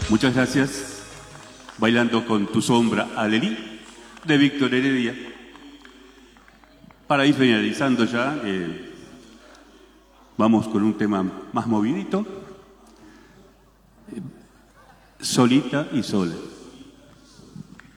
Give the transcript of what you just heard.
Muchas gracias. Bailando con tu sombra, Alelí, de Víctor Heredia. Para ir finalizando ya, vamos con un tema más movidito. Solita y sola.